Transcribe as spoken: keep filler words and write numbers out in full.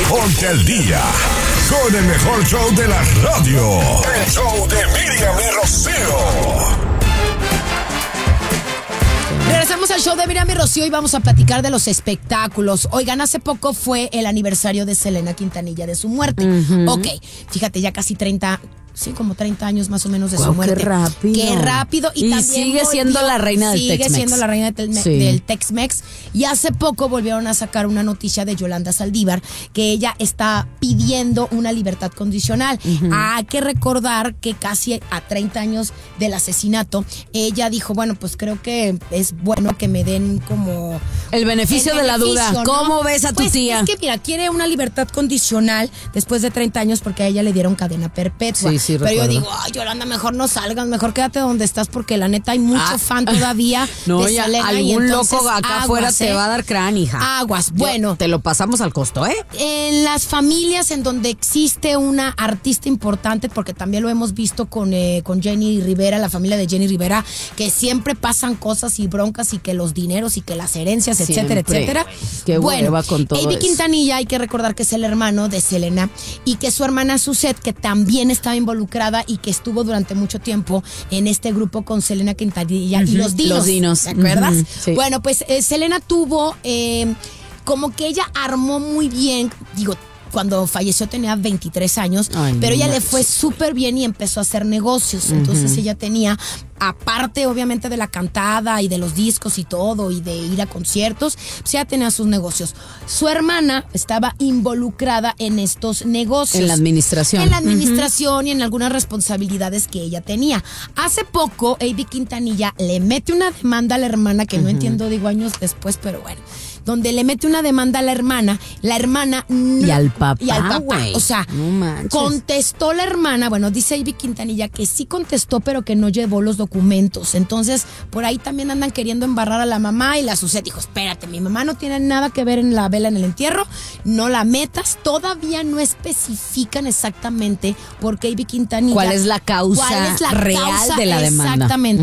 Ponte al día con el mejor show de la radio. El show de Miriam y Rocío. Regresamos al show de Miriam y Rocío y vamos a platicar de los espectáculos. Oigan, hace poco fue el aniversario de Selena Quintanilla, de su muerte. Uh-huh. Ok, fíjate, ya casi treinta... Sí, como treinta años más o menos de wow, su muerte. Qué rápido. Qué rápido. Y, y también sigue volvió, siendo la reina del sigue Tex-Mex. Sigue siendo la reina del, te- sí. del Tex-Mex. Y hace poco volvieron a sacar una noticia de Yolanda Saldívar que ella está pidiendo una libertad condicional. Uh-huh. Hay que recordar que casi a treinta años del asesinato, ella dijo, bueno, pues creo que es bueno que me den como... El beneficio el de la beneficio, duda. ¿no? ¿Cómo ves a tu pues tía? Es que mira, quiere una libertad condicional después de treinta años porque a ella le dieron cadena perpetua. Sí, sí, Pero recuerdo. yo digo, ay, Yolanda, mejor no salgas, mejor quédate donde estás porque la neta hay mucho ah, fan todavía no, de ya, Selena. algún y entonces, loco acá aguas, afuera ¿eh? te va a dar crán, hija. Aguas, bueno. Yo, te lo pasamos al costo, ¿eh? En las familias en donde existe una artista importante, porque también lo hemos visto con, eh, con Jenny Rivera, la familia de Jenny Rivera, que siempre pasan cosas y broncas y que los dineros y que las herencias, etcétera, siempre. etcétera. Qué bueno, hueva con todo Avi eso. Quintanilla, hay que recordar que es el hermano de Selena y que su hermana Suzette, que también estaba involucrada y que estuvo durante mucho tiempo en este grupo con Selena Quintanilla uh-huh. y los Dinos. Los Dinos. ¿Te acuerdas? Uh-huh. Sí. Bueno, pues eh, Selena tuvo eh, como que ella armó muy bien, digo, cuando falleció tenía veintitrés años, Ay, pero no ella manches. le fue súper bien y empezó a hacer negocios. Uh-huh. Entonces ella tenía, aparte obviamente de la cantada y de los discos y todo, y de ir a conciertos, pues ella tenía sus negocios. Su hermana estaba involucrada en estos negocios. En la administración. En la administración uh-huh. y en algunas responsabilidades que ella tenía. Hace poco, Avi Quintanilla le mete una demanda a la hermana, que uh-huh. no entiendo, digo años después, pero bueno, donde le mete una demanda a la hermana, la hermana... Y al papá, Y al papá, wey. o sea, no contestó la hermana, bueno, dice Avi Quintanilla que sí contestó, pero que no llevó los documentos. Entonces, por ahí también andan queriendo embarrar a la mamá y la Suzette dijo, espérate, mi mamá no tiene nada que ver en la vela en el entierro, no la metas. Todavía no especifican exactamente por qué Avi Quintanilla... ¿Cuál es la causa ¿Cuál es la real causa? de la demanda? Exactamente.